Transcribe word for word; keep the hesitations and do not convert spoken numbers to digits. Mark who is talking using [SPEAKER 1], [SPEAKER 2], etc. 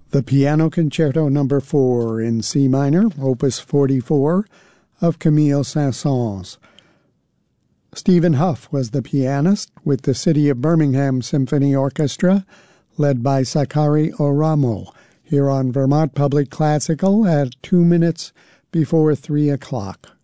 [SPEAKER 1] The Piano Concerto Number four in C minor, Opus forty-four, of Camille Saint-Saëns. Stephen Huff was the pianist with the City of Birmingham Symphony Orchestra, led by Sakari Oramo, here on Vermont Public Classical at two minutes before three o'clock.